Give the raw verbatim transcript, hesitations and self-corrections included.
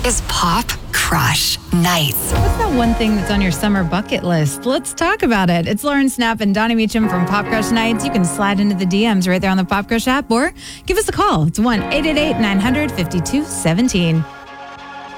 is Pop Crush Nights. What's that one thing that's on your summer bucket list? Let's talk about it. It's Lauren Snap and Donnie Meacham from Pop Crush Nights. You can slide into the D Ms right there on the Pop Crush app or give us a call. It's one eight eight eight, nine hundred, fifty-two seventeen.